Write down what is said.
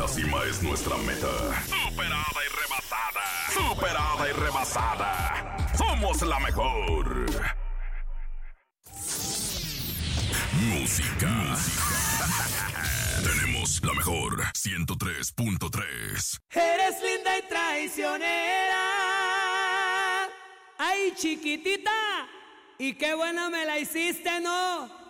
La cima es nuestra meta. Superada y rebasada. Superada y rebasada. Somos la mejor. Música. Tenemos la mejor 103.3. Eres linda y traicionera. Ay, chiquitita. Y qué buena me la hiciste, ¿no?